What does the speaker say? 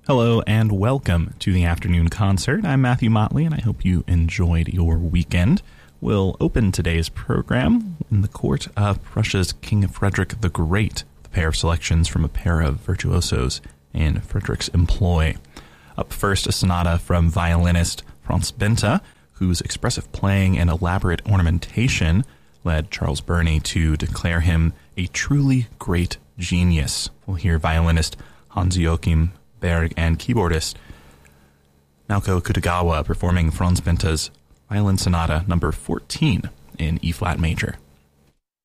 Hello and welcome to the afternoon concert. I'm Matthew Motley and I hope you enjoyed your weekend. We'll open today's program in the court of Prussia's King Frederick the Great, with a pair of selections from a pair of virtuosos in Frederick's employ. Up first, a sonata from violinist Franz Benta, whose expressive playing and elaborate ornamentation led Charles Burney to declare him a truly great genius. We'll hear violinist Hans-Joachim Berg and keyboardist Naoko Kutagawa performing Franz Benta's Violin Sonata number 14 in E-flat major.